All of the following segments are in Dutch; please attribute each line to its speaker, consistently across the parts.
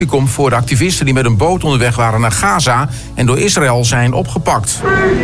Speaker 1: komt voor de activisten die met een boot onderweg waren naar Gaza en door Israël zijn opgepakt.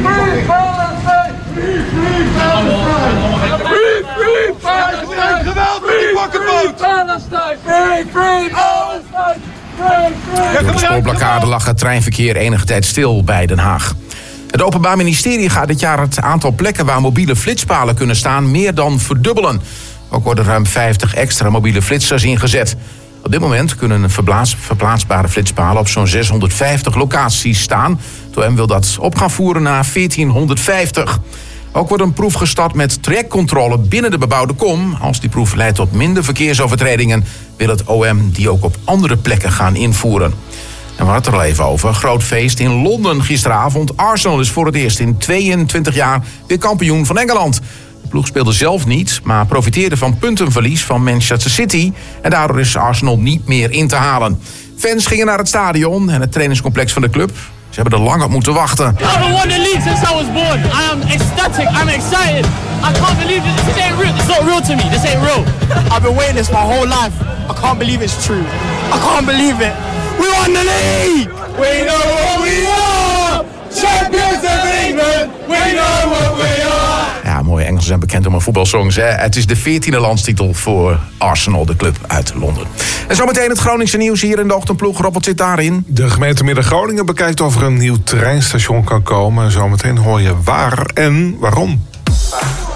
Speaker 1: Door de spoorblokkade lag het treinverkeer enige tijd stil bij Den Haag. Het Openbaar Ministerie gaat dit jaar het aantal plekken waar mobiele flitspalen kunnen staan meer dan verdubbelen. Ook worden ruim 50 extra mobiele flitsers ingezet. Op dit moment kunnen verplaatsbare flitspalen op zo'n 650 locaties staan. Het OM wil dat op gaan voeren naar 1450. Ook wordt een proef gestart met trajectcontrole binnen de bebouwde kom. Als die proef leidt tot minder verkeersovertredingen, wil het OM die ook op andere plekken gaan invoeren. En we hadden het er al even over. Groot feest in Londen gisteravond. Arsenal is voor het eerst in 22 jaar weer kampioen van Engeland. De ploeg speelde zelf niet, maar profiteerde van puntenverlies van Manchester City. En daardoor is Arsenal niet meer in te halen. Fans gingen naar het stadion en het trainingscomplex van de club. Ze hebben er lang op moeten wachten.
Speaker 2: I haven't won the league since I was born. I am ecstatic. I'm excited. I can't believe it. This ain't real. It's not real to me. This ain't real.
Speaker 3: I've been waiting this my whole life. I can't believe it's true. I can't believe it. We won the league! We know what we are! Champions of England! We know what we are!
Speaker 1: Ja, mooie Engelsen zijn bekend om hun voetbalsongs. Hè? Het is de 14e landstitel voor Arsenal, de club uit Londen. En zometeen het Groningse nieuws hier in de ochtendploeg. Rob, wat zit daarin?
Speaker 4: De gemeente Midden-Groningen bekijkt of er een nieuw treinstation kan komen. En zometeen hoor je waar en waarom.